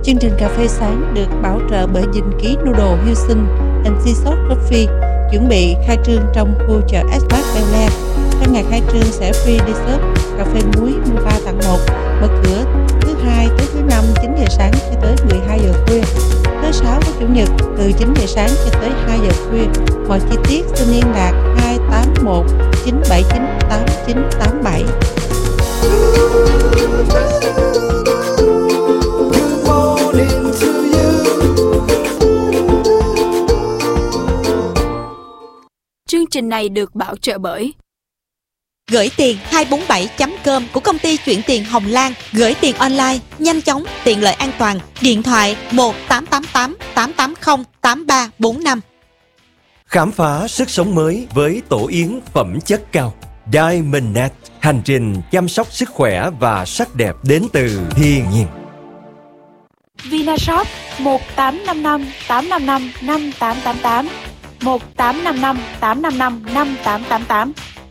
Chương trình cà phê sáng được bảo trợ bởi Dinh Ký Noodle Houston and Sea Salt Coffee, chuẩn bị khai trương trong khu chợ Espark Bel Air. Trong ngày khai trương sẽ free dessert cà phê muối mua 3 tặng 1. Mở cửa thứ hai tới thứ năm 9 giờ sáng cho tới 12 giờ khuya. Thứ sáu tới chủ nhật từ 9 giờ sáng cho tới 2 giờ khuya. Mọi chi tiết xin liên lạc 281 979 8987. Chương trình này được bảo trợ bởi Gửi tiền 247.com của công ty chuyển tiền Hồng Lan. Gửi tiền online, nhanh chóng, tiện lợi, an toàn. Điện thoại 1888 880 8345. Khám phá sức sống mới với tổ yến phẩm chất cao Diamond Net. Hành trình chăm sóc sức khỏe và sắc đẹp đến từ thiên nhiên. Vinashop 1855 855 5888 1855 855 5888.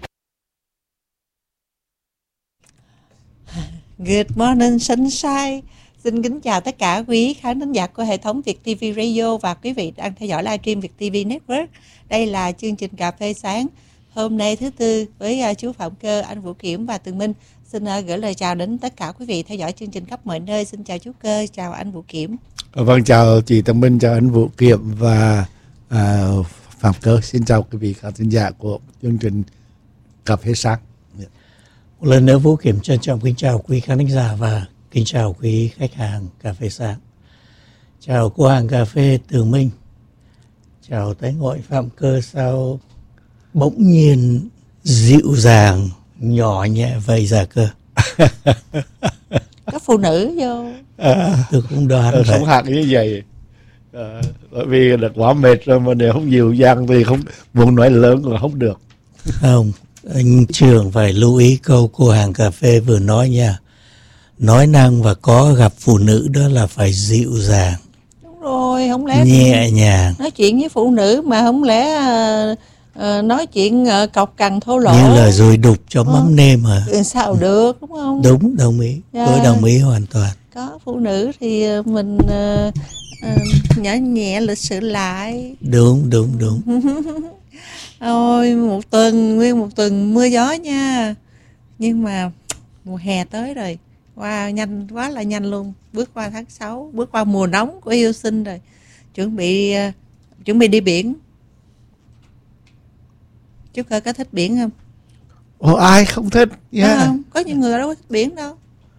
Good morning sunshine. Xin kính chào tất cả quý khán thính giả của hệ thống Việt TV Radio và quý vị đang theo dõi livestream Việt TV Network. Đây là chương trình cà phê sáng hôm nay thứ Tư với chú Phạm Cơ, anh Vũ Kiểm và Tường Minh. Xin gửi lời chào đến tất cả quý vị theo dõi chương trình khắp mọi nơi. Xin chào chú Cơ, chào anh Vũ Kiểm. Vâng, chào chị Tường Minh, chào anh Vũ Kiểm và Phạm Cơ. Xin chào quý vị khán thính giả của chương trình cà phê sáng. Một lần nữa Vũ Kiểm trân trọng kính chào quý khán thính giả và kính chào quý khách hàng cà phê sáng. Chào cô hàng cà phê Tường Minh. Chào tới ngội Phạm Cơ, sao bỗng nhiên dịu dàng, nhỏ nhẹ vậy dạ Cơ? Có phụ nữ vô. Tôi cũng đoán vậy. Không hạt như vậy. Bởi vì đã quá mệt rồi mà nếu không dịu dàng thì không muốn nói lớn là không được. Không, anh Trường phải lưu ý câu cô hàng cà phê vừa nói nha. Nói năng và có gặp phụ nữ đó là phải dịu dàng. Đúng rồi, không lẽ nhẹ nhàng. nói chuyện với phụ nữ mà không lẽ nói chuyện cọc cằn thô lỗ như là rồi đục cho mắm nêm hả? Sao được, đúng không? Đúng, đồng ý. Tôi đồng ý hoàn toàn. Có phụ nữ thì mình nhỏ nhẹ lịch sự lại. Đúng. Ôi, nguyên một tuần mưa gió nha. Nhưng mà mùa hè tới rồi. Wow, nhanh quá là nhanh luôn. Bước qua tháng 6, bước qua mùa nóng của yêu sinh rồi. Chuẩn bị đi biển. Chú Cơ có thích biển không? Ai không thích nha. Không, có những người đâu có thích biển đâu.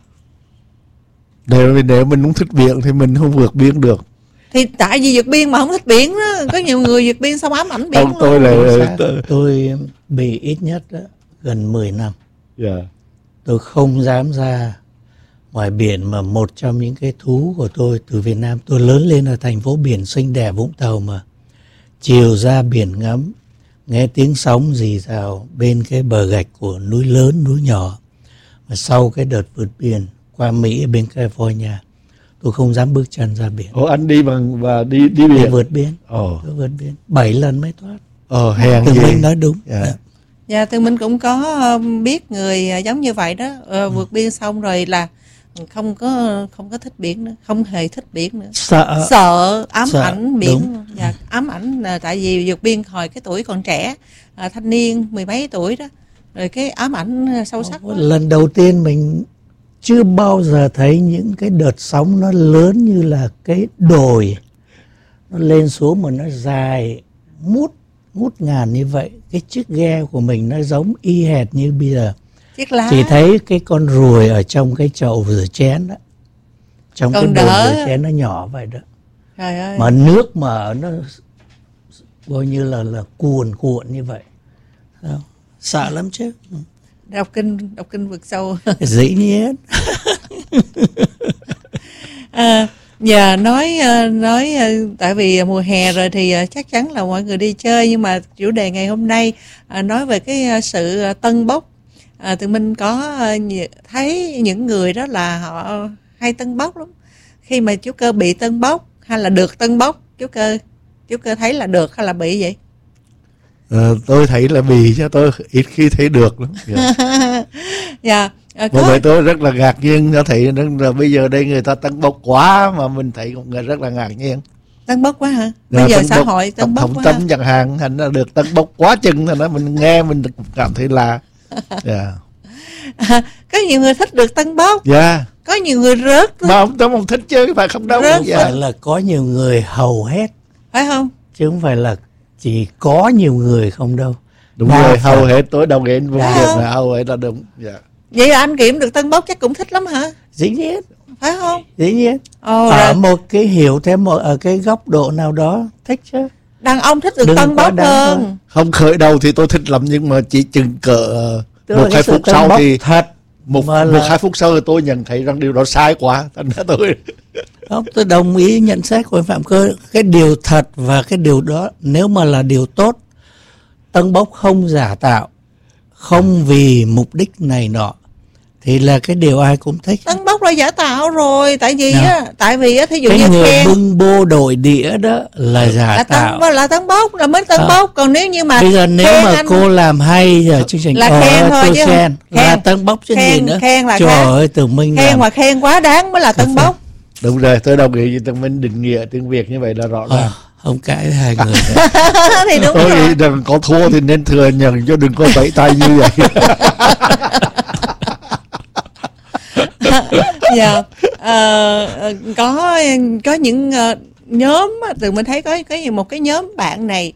Nếu mình không thích biển thì mình không vượt biển được. Thì tại vì vượt biên mà không thích biển đó. Có nhiều người vượt biên xong ám ảnh biển luôn. Tôi bị ít nhất đó, gần 10 năm. Yeah. Tôi không dám ra ngoài biển, mà một trong những cái thú của tôi từ Việt Nam, tôi lớn lên ở thành phố biển xinh đẹp Vũng Tàu mà. Chiều ra biển ngắm, nghe tiếng sóng rì rào bên cái bờ gạch của núi lớn, núi nhỏ. Và sau cái đợt vượt biển qua Mỹ bên California, tôi không dám bước chân ra biển. Anh đi và đi biển. Tôi vượt biển. Tôi vượt biển 7 lần mới thoát. Hèn Tường gì. Minh nói đúng. Dạ, Tường Minh cũng có biết người giống như vậy đó. Vượt biên xong rồi là không có thích biển nữa, không hề thích biển nữa. Sợ ám ảnh biển. Dạ, ám ảnh là tại vì vượt biên hồi cái tuổi còn trẻ, thanh niên 10 mấy tuổi đó, rồi cái ám ảnh sâu sắc. Lần đầu tiên mình chưa bao giờ thấy những cái đợt sóng nó lớn như là cái đồi, nó lên xuống mà nó dài ngút ngàn như vậy. Cái chiếc ghe của mình nó giống y hệt như bây giờ. Chỉ thấy cái con ruồi ở trong cái chậu rửa chén đó, trong cái bồn rửa chén nó nhỏ vậy đó. Trời ơi. Mà nước mà nó coi như là cuồn như vậy. Sợ lắm chứ. Đọc kinh vượt sâu. Dĩ nhiên. Giờ nói tại vì mùa hè rồi thì chắc chắn là mọi người đi chơi, nhưng mà chủ đề ngày hôm nay nói về cái sự tân bốc. Tụi mình có thấy những người đó là họ hay tân bốc lắm. Khi mà chú Cơ bị tân bốc hay là được tân bốc, chú Cơ thấy là được hay là bị vậy? Tôi thấy là bị, chứ tôi ít khi thấy được lắm. Dạ. Bởi vậy tôi rất là ngạc nhiên, nó thấy là bây giờ đây người ta tâng bốc quá mà mình thấy cũng rất là ngạc nhiên. Tâng bốc quá hả? Bây giờ xã hội tâng bốc quá. Tổng thống chẳng hạn, hắn đã được tâng bốc quá chừng rồi đó, mình nghe mình cũng cảm thấy là có nhiều người thích được tâng bốc. Có nhiều người rớt. Mà ông Tâm ông thích chứ phải không đâu. Phải là có nhiều người hầu hết, phải không? Chứ không phải là chỉ có nhiều người không đâu. Đúng rồi, hầu hết tôi đồng ý với việc là hầu hết là đúng. Vậy là anh Kiểm được tâng bốc chắc cũng thích lắm hả? Dĩ nhiên. Phải không? Dĩ nhiên. Ở một cái hiểu thêm ở cái góc độ nào đó thích chứ. Đàn ông thích được tâng bốc hơn. Không, khởi đầu thì tôi thích lắm, nhưng mà chỉ chừng cỡ 1-2 phút sau thì thật. Một 2 phút sau thì tôi nhận thấy rằng điều đó sai quá. Thành ra tôi đồng ý nhận xét của Phạm Cơ. Cái điều thật và cái điều đó nếu mà là điều tốt, tâng bốc không giả tạo, không vì mục đích này nọ, thì là cái điều ai cũng thích. Tâng bốc là giả tạo rồi. Tại vì thí dụ cái như người bưng bô đội đĩa đó là giả tạo. Là tâng bốc, là mới tâng bốc. Còn nếu như mà bây giờ nếu mà cô làm hay giờ chương trình là khen thôi chứ khen là tâng bốc chứ gì nữa. Trời ơi, Tường Minh khen mà khen quá đáng mới là tâng bốc. Đúng rồi, tôi đồng ý với Tường Minh định nghĩa tiếng Việt như vậy là rõ ràng. Không cãi hai người. Thì đúng tôi rồi. nghĩ rằng có thua thì nên thừa nhận, chứ đừng có vẫy tay như vậy. Có những nhóm, từ mình thấy có một cái nhóm bạn này,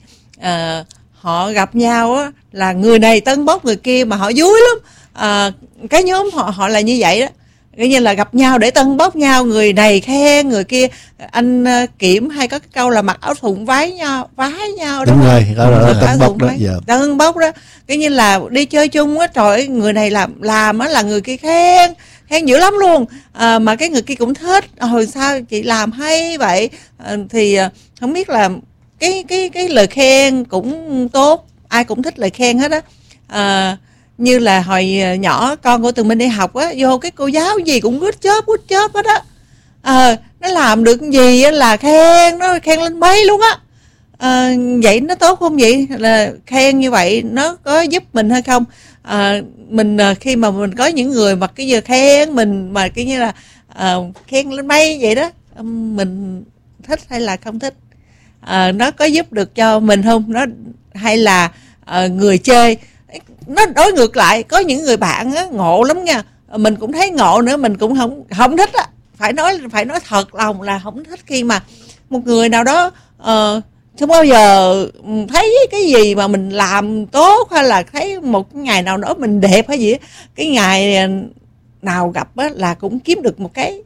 họ gặp nhau á, là người này tâng bốc người kia mà họ vui lắm. Cái nhóm họ là như vậy đó, coi như là gặp nhau để tâng bốc nhau, người này khen người kia. Anh Kiểm hay có cái câu là mặc áo thụng vái nhau đó. Đúng rồi, đó là tâng bốc đó. Tâng bốc đó, coi như là đi chơi chung á, trời ơi, người này làm á là người kia khen dữ lắm luôn. Mà cái người kia cũng thích, hồi sao chị làm hay vậy. Thì không biết là cái lời khen cũng tốt, ai cũng thích lời khen hết á. Như là hồi nhỏ con của Tường Minh đi học á, vô cái cô giáo gì cũng good job hết á. Nó làm được gì á là khen, nó khen lên mây luôn á. Vậy nó tốt không vậy? Là khen như vậy nó có giúp mình hay không? Mình khi mà mình có những người mà cái giờ khen mình mà cái như là khen lên mây vậy đó, mình thích hay là không thích? Nó có giúp được cho mình không? Nó hay là người chơi nó đối ngược lại, có những người bạn á, ngộ lắm nha, mình cũng thấy ngộ nữa, mình cũng không thích á, phải nói thật lòng là không thích khi mà một người nào đó không bao giờ thấy cái gì mà mình làm tốt, hay là thấy một ngày nào đó mình đẹp hay gì á, cái ngày nào gặp á là cũng kiếm được một cái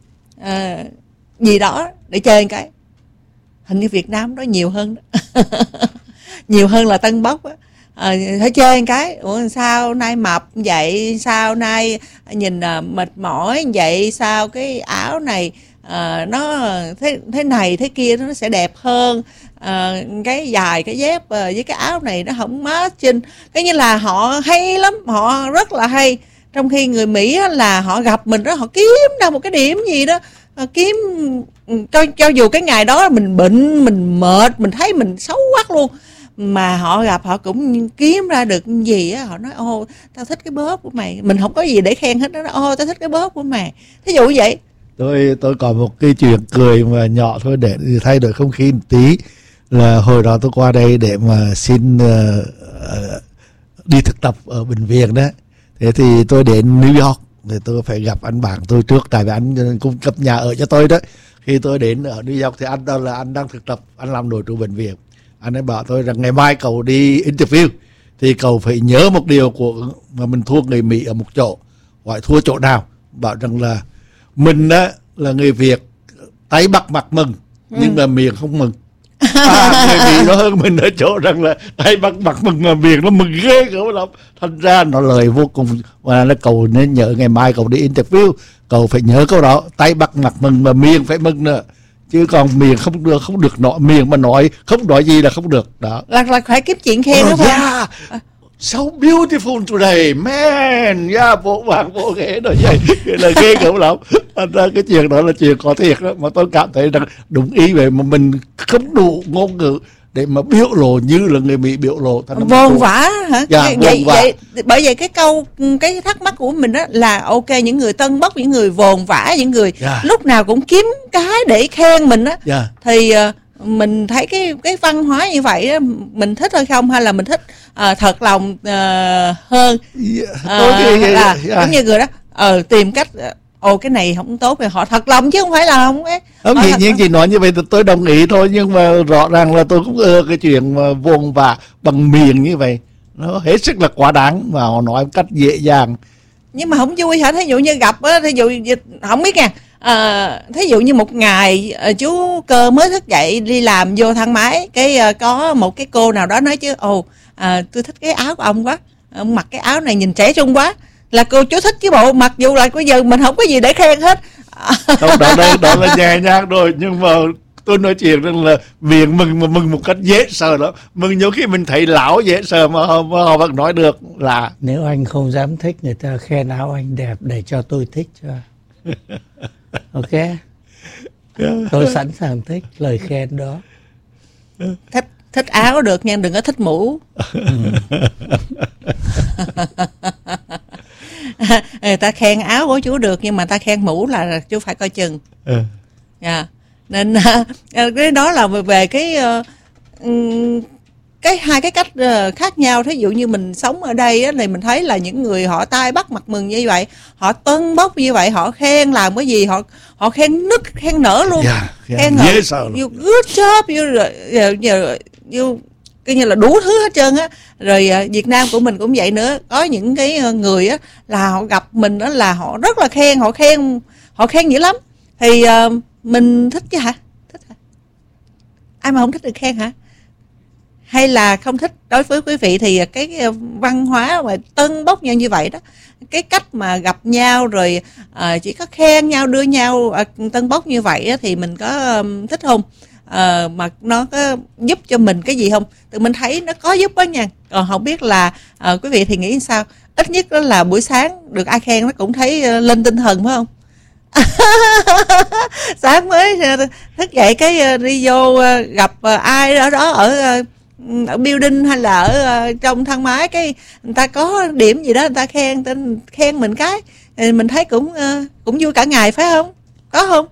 gì đó để chơi cái. Hình như Việt Nam đó nhiều hơn đó. Nhiều hơn là tâng bốc á. Phải chơi một cái, ủa sao nay mập vậy, sao nay nhìn mệt mỏi vậy, sao cái áo này nó thế này thế kia nó sẽ đẹp hơn, cái dài cái dép với cái áo này nó không matching. Cái như là họ hay lắm, họ rất là hay. Trong khi người Mỹ là họ gặp mình đó, họ kiếm ra một cái điểm gì đó, kiếm cho dù cái ngày đó mình bệnh, mình mệt, mình thấy mình xấu quắc luôn, mà họ gặp họ cũng kiếm ra được gì á. Họ nói ô tao thích cái bóp của mày, mình không có gì để khen hết đó, ô tao thích cái bóp của mày, thí dụ vậy. Tôi có một cái chuyện cười mà nhỏ thôi để thay đổi không khí một tí, là hồi đó tôi qua đây để mà xin đi thực tập ở bệnh viện đó. Thế thì tôi đến New York thì tôi phải gặp anh bạn tôi trước, tại vì anh cung cấp nhà ở cho tôi đó. Khi tôi đến ở New York thì anh đang thực tập, anh làm nội trú bệnh viện. Anh ấy bảo tôi rằng ngày mai cậu đi interview thì cậu phải nhớ một điều mà mình thua người Mỹ ở một chỗ. Hỏi thua chỗ nào? Bảo rằng là mình á là người Việt tay bắt mặt mừng, nhưng mà miệng không mừng. Người Mỹ nó hơn mình ở chỗ rằng là tay bắt mặt mừng mà miệng nó mừng ghê cỡ lắm. Thành ra nó lời vô cùng, và là cậu nên nhớ ngày mai cậu đi interview, cậu phải nhớ câu đó, tay bắt mặt mừng mà miệng phải mừng nữa. Chứ còn miệng không được nọ, miệng mà nói không nói gì là không được đó. Là phải kiếm chuyện khen đó phải. So beautiful today, man. Bộ vàng bộ ghế rồi vậy. Là ghê cỡ lắm. Cái chuyện đó là chuyện có thiệt đó. Mà tôi cảm thấy rằng đúng ý vậy, mà mình không đủ ngôn ngữ để mà biểu lộ như là người Mỹ biểu lộ. Vồn vã hả? Dạ, vậy bởi vậy cái thắc mắc của mình đó là ok, những người tân bốc, những người vồn vã, những người lúc nào cũng kiếm cái để khen mình á, thì mình thấy cái văn hóa như vậy đó, mình thích hay không, hay là mình thích thật lòng hơn. Giống như người đó tìm cách cái này không tốt thì họ thật lòng chứ không phải là không ấy. Nhưng chị nói như vậy thì tôi đồng ý thôi, nhưng mà rõ ràng là tôi cũng cái chuyện mà vồn vã bằng miệng như vậy nó hết sức là quá đáng, mà họ nói một cách dễ dàng. Nhưng mà không vui hả? Thí dụ như gặp á, thí dụ không biết nha, thí dụ như một ngày chú Cơ mới thức dậy đi làm, vô thang máy cái có một cái cô nào đó nói chứ tôi thích cái áo của ông quá, ông mặc cái áo này nhìn trẻ trung quá, là cô chú thích chứ bộ, mặc dù là bây giờ mình không có gì để khen hết. Không, đó là nhẹ nhàng rồi, nhưng mà tôi nói chuyện rằng là việc mừng một cách dễ sợ đó, mừng nhiều khi mình thấy lão dễ sợ mà họ vẫn nói được là nếu anh không dám thích người ta khen áo anh đẹp để cho tôi thích cho. Ok, tôi sẵn sàng thích lời khen đó. Thích áo được nhưng đừng có thích mũ. Người ta khen áo của chú được, nhưng mà ta khen mũ là chú phải coi chừng. Nên cái đó là về cái hai cái cách khác nhau. Thí dụ như mình sống ở đây á, thì mình thấy là những người họ tai bắt mặt mừng như vậy, họ tâng bốc như vậy, họ khen làm cái gì họ khen nức khen nở luôn. Khen dễ sợ you good job, you coi như là đủ thứ hết trơn á. Rồi Việt Nam của mình cũng vậy nữa, có những cái người á là họ gặp mình đó là họ rất là khen, họ khen dữ lắm. Thì mình thích chứ hả? Thích hả? Ai mà không thích được khen hả? Hay là không thích? Đối với quý vị thì cái văn hóa mà tân bốc nhau như vậy đó, cái cách mà gặp nhau rồi chỉ có khen nhau, đưa nhau tân bốc như vậy đó, thì mình có thích không? Mà nó có giúp cho mình cái gì không? Tự mình thấy nó có giúp đó nha. Còn không biết là quý vị thì nghĩ sao? Ít nhất đó là buổi sáng được ai khen nó cũng thấy lên tinh thần, phải không? Sáng mới thức dậy cái đi vô gặp ai đó ở building hay là ở trong thang máy, cái người ta có điểm gì đó người ta khen mình cái thì mình thấy cũng vui cả ngày, phải không? Có không?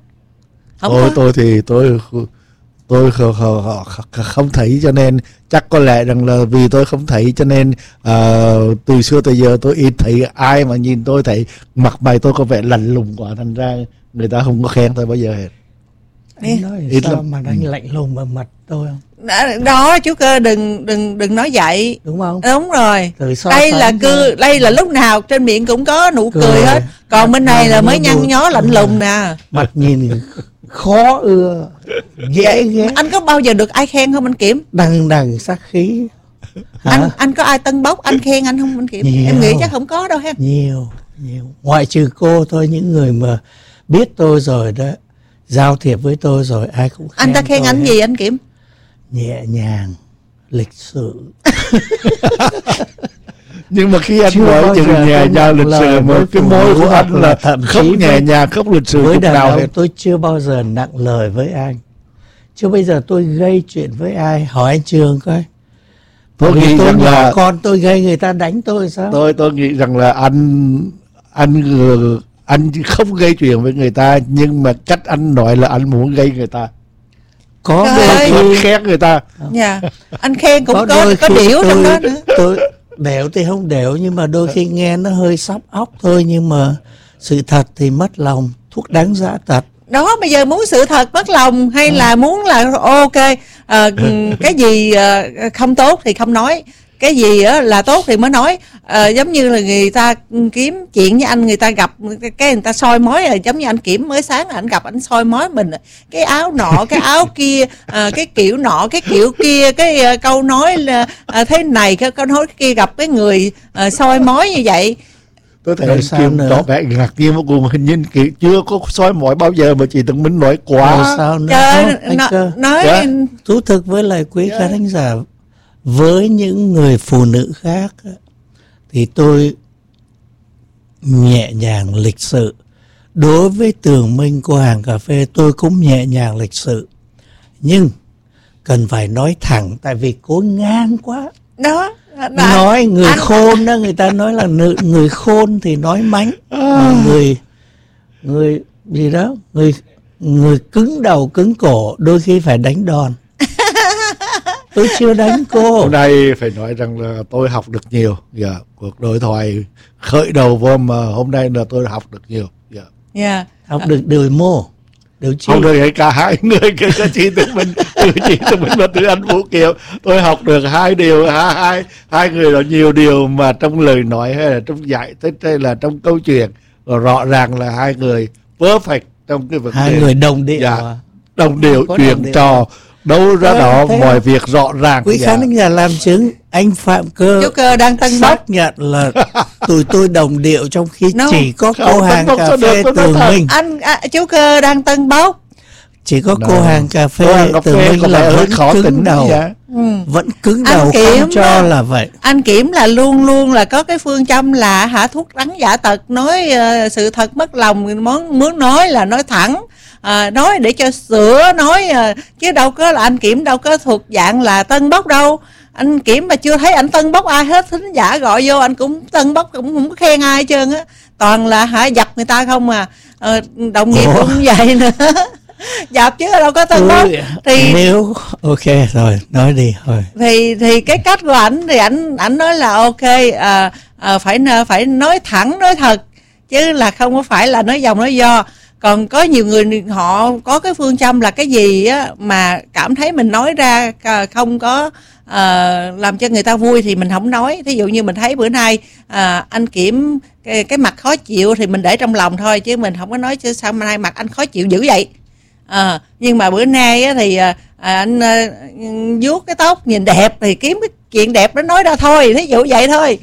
Tôi không thấy, cho nên chắc có lẽ rằng là vì tôi không thấy cho nên từ xưa tới giờ tôi ít thấy ai mà nhìn tôi thấy mặt mày tôi có vẻ lạnh lùng quá, thành ra người ta không có khen tôi bao giờ hết. Anh nói ít sao lắm. Mà anh lạnh lùng vào mặt tôi không? Đó chú Cơ, đừng nói vậy, đúng không? Đúng rồi. Đây là lúc nào trên miệng cũng có nụ cười hết, còn bên này là mới nhăn nhó lạnh lùng nè. Mặt nhìn khó ưa, dễ ghét. Anh có bao giờ được ai khen không anh Kiểm? Đằng sát khí. Anh có ai tân bốc anh khen anh không anh Kiểm? Nhiều. Em nghĩ chắc không có đâu ha. Nhiều. Ngoại trừ cô thôi, những người mà biết tôi rồi đó, giao thiệp với tôi rồi ai cũng khen. Anh ta khen anh gì anh Kiểm? Nhẹ nhàng, lịch sự. Nhưng mà khi anh nói chữ nhẹ nhàng lịch sự, mà cái môi của anh là không nhẹ nhàng, không lịch sự. Với đàn ông tôi chưa bao giờ nặng lời với anh, chưa bây giờ tôi gây chuyện với ai. Hỏi anh Trường coi, tôi nghĩ rằng là con tôi gây người ta đánh tôi sao? Tôi nghĩ rằng là anh không gây chuyện với người ta, nhưng mà cách anh nói là anh muốn gây người ta. Có đôi khi khen người ta. Anh khen cũng có điệu trong đó nữa. Tôi đẻo thì không đẻo, nhưng mà đôi khi nghe nó hơi sóc óc thôi, nhưng mà sự thật thì mất lòng, thuốc đáng giã tật. Đó, bây giờ muốn sự thật mất lòng hay là muốn là ok, cái gì không tốt thì không nói, cái gì là tốt thì mới nói. Giống như là người ta kiếm chuyện với anh, người ta gặp cái người ta soi mói, giống như anh Kiểm mới sáng anh gặp anh soi mói mình cái áo nọ cái áo kia, cái kiểu nọ cái kiểu kia, cái câu nói là thế này, cái câu nói kia, gặp cái người soi mói như vậy. Tôi thấy Kiểm có vẻ ngạc nhiên vô cùng, hình như chưa có soi mói bao giờ mà chị Tường Minh nói quá. Sao nữa? Nói thú thực với lại quý khán thính giả, với những người phụ nữ khác thì tôi nhẹ nhàng lịch sự. Đối với Tường Minh của hàng cà phê tôi cũng nhẹ nhàng lịch sự. Nhưng cần phải nói thẳng, tại vì cô ngang quá. Đó. Nói người khôn đó, người ta nói là người khôn thì nói mánh, người gì đó, người cứng đầu cứng cổ đôi khi phải đánh đòn. Tôi chưa đánh cô. Hôm nay phải nói rằng là tôi học được nhiều. Cuộc đối thoại khởi đầu vô mà hôm nay là tôi học được nhiều. Học được điều mô, điều chi. Học được cả hai người, cả chị Tư Minh và từ anh Vũ Kiều. Tôi học được hai điều, hai người là nhiều điều mà trong lời nói hay là trong dạy, hay là trong câu chuyện, rõ ràng là hai người perfect trong cái vấn đề. Hai người đồng điệu. Đồng điệu, chuyện trò đâu ra đó, mọi việc rõ ràng. Quý khán thính giả làm chứng, anh Phạm Cơ, chú Cơ đang tân bốc, xác nhận là tụi tôi đồng điệu trong khi chỉ có cô hàng cà phê Tường Minh. Chú Cơ đang tân bốc. Chỉ có cô hàng cà phê Tường Minh là vẫn cứng đầu. Vẫn cứng đầu, không cho là vậy. Anh Kiểm là luôn luôn là có cái phương châm là thuốc đắng giả tật, nói sự thật mất lòng, muốn nói là nói thẳng. Nói để cho sửa, nói chứ đâu có là anh Kiểm đâu có thuộc dạng là tân bốc đâu. Anh Kiểm mà chưa thấy anh tân bốc ai hết, thính giả gọi vô anh cũng tân bốc, cũng không có khen ai hết trơn á, toàn là dập người ta không à. Đồng nghiệp cũng vậy nữa. Dập chứ đâu có tân bốc. Thì nếu ok rồi nói đi thôi. Thì cái cách của ảnh thì ảnh nói là ok, phải nói thẳng nói thật, chứ là không có phải là nói dòng nói do. Còn có nhiều người họ có cái phương châm là cái gì á mà cảm thấy mình nói ra không có làm cho người ta vui thì mình không nói. Thí dụ như mình thấy bữa nay anh Kiểm cái mặt khó chịu thì mình để trong lòng thôi, chứ mình không có nói chứ sao mà nay mặt anh khó chịu dữ vậy. Nhưng mà bữa nay á thì anh vuốt cái tóc nhìn đẹp thì kiếm cái chuyện đẹp đó nói ra thôi, thí dụ vậy thôi.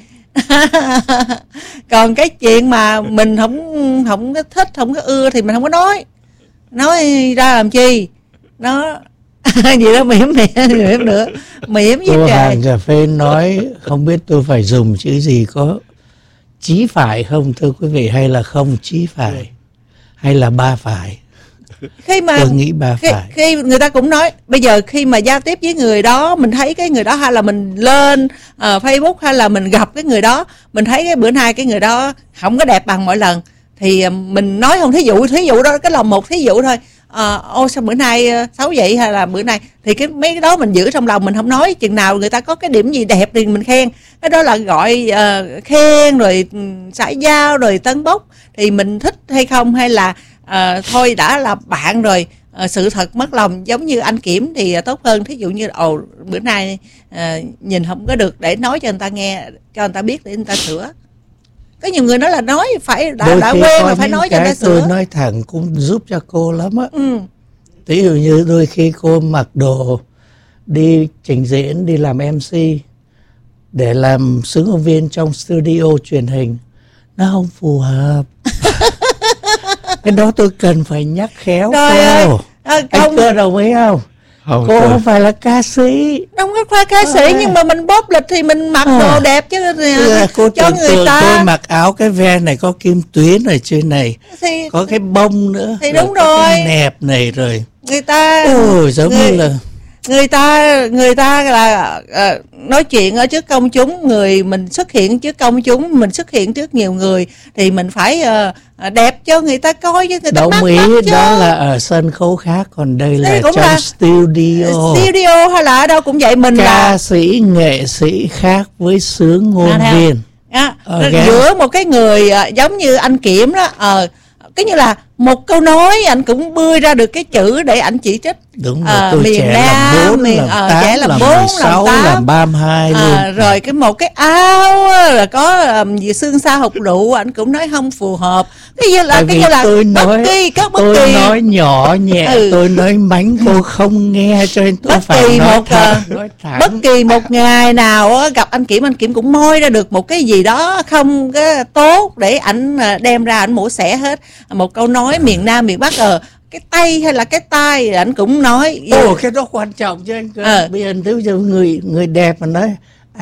Còn cái chuyện mà mình không có thích, không có ưa thì mình không có nói ra làm chi. Nó gì đó mỉm nữa, mỉm với cô trời. hàng cà phê nói không biết tôi phải dùng chữ gì, có chí phải không thưa quý vị, hay là không chí phải, hay là ba phải? Khi mà tôi nghĩ ba phải. Khi người ta cũng nói bây giờ khi mà giao tiếp với người đó, mình thấy cái người đó, hay là mình lên Facebook, hay là mình gặp cái người đó, mình thấy cái bữa nay cái người đó không có đẹp bằng mọi lần, thì mình nói không, thí dụ đó cái là một thí dụ thôi. Sao bữa nay xấu vậy, hay là bữa nay, thì mấy cái đó mình giữ trong lòng, mình không nói. Chừng nào người ta có cái điểm gì đẹp thì mình khen, cái đó là gọi khen rồi xã giao rồi tân bốc. Thì mình thích hay không, hay là thôi đã là bạn rồi, sự thật mất lòng. Giống như anh Kiểm thì tốt hơn, thí dụ như bữa nay nhìn không có được, để nói cho người ta nghe, cho người ta biết để người ta sửa. Có nhiều người nói là nói phải đã quen mà phải nói cho người ta sửa. Tôi nói thẳng cũng giúp cho cô lắm á. Ví dụ như đôi khi cô mặc đồ đi trình diễn, đi làm MC để làm xướng ngôn viên trong studio truyền hình, nó không phù hợp. Cái đó tôi cần phải nhắc khéo cô. Anh Cơ đồng ý không? Cô không phải là ca sĩ. Không có phải ca sĩ, nhưng mà mình bóp lịch thì mình mặc đồ đẹp chứ. Cô cho người ta. Tôi mặc áo cái ve này có kim tuyến ở trên này, thì có cái bông nữa. Thì đúng rồi. Cái nẹp này rồi. Người ta giống như là người ta là nói chuyện ở trước công chúng, mình xuất hiện trước công chúng, mình xuất hiện trước nhiều người thì mình phải đẹp cho người ta coi, cho người ta đồng ý. Đó là ở sân khấu khác, còn đây là trong studio hay là ở đâu cũng vậy. Mình ca sĩ nghệ sĩ khác với xướng ngôn viên. Giữa một cái người giống như anh Kiểm đó, cái như là một câu nói anh cũng bươi ra được cái chữ để anh chỉ trích. Đúng rồi, tôi miền trẻ làm 4, làm 8, trẻ làm 4, 16, làm 8, làm 32 luôn. Rồi cái một cái áo là có gì xương xa hột lựu, anh cũng nói không phù hợp. Cái như là tôi nói nhỏ nhẹ, tôi nói mánh, cô không nghe, cho nên tôi phải nói thẳng. Bất kỳ một ngày nào gặp anh Kiểm cũng moi ra được một cái gì đó không cái tốt để ảnh đem ra ảnh mổ xẻ hết. Một câu nói miền Nam miền Bắc cái tay hay là cái tai anh cũng nói. Cái đó quan trọng chứ anh. Bây giờ nếu như người đẹp mà nói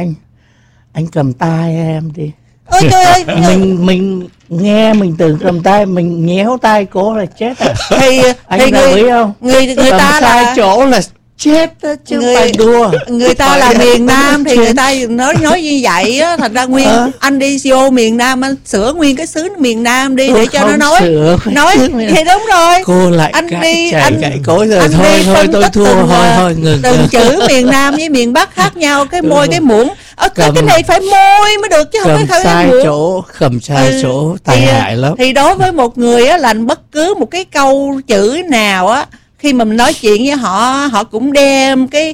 anh cầm tay em đi. Ôi trời ơi, mình nghe mình tưởng cầm tay, mình nhéo tay cô là chết rồi. Thì anh đồng ý không? Người ta sai chỗ là chết đó, chứ Người- phải đùa. Người ta là miền Nam thì người ta nói như vậy á, thành ra nguyên anh đi vô miền Nam anh sửa nguyên cái xứ miền Nam đi để cho nó nói thì đúng rồi. Cô lại Anh cãi đi- chảy anh- cãi cối rồi. anh Thôi đi thôi phân tôi tích thua. từng, Thôi ngừng. từng chữ miền Nam với miền Bắc khác nhau, cái môi cái muỗng. Cầm- Cái này phải môi mới được chứ không Cầm phải sai muỗng. chỗ, cầm sai chỗ tai hại lắm. Thì đối với một người á, là bất cứ một cái câu chữ nào á, khi mà mình nói chuyện với họ, họ cũng đem cái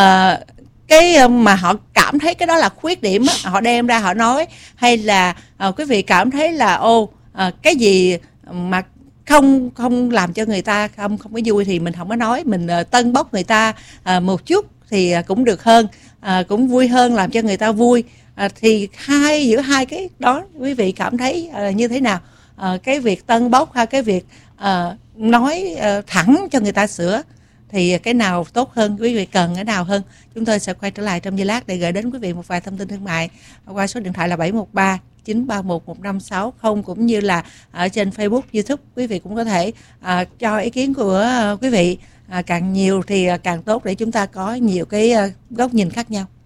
mà họ cảm thấy cái đó là khuyết điểm á, họ đem ra họ nói. Hay là quý vị cảm thấy là cái gì mà không làm cho người ta không có vui thì mình không có nói, mình tân bốc người ta một chút thì cũng được hơn, cũng vui hơn, làm cho người ta vui. Thì giữa hai cái đó quý vị cảm thấy như thế nào? Cái việc tân bốc hay cái việc nói thẳng cho người ta sửa thì cái nào tốt hơn, quý vị cần cái nào hơn? Chúng tôi sẽ quay trở lại trong giây lát để gửi đến quý vị một vài thông tin thương mại qua số điện thoại là 713 931 1560, cũng như là ở trên Facebook, YouTube. Quý vị cũng có thể cho ý kiến của quý vị càng nhiều thì càng tốt để chúng ta có nhiều cái góc nhìn khác nhau.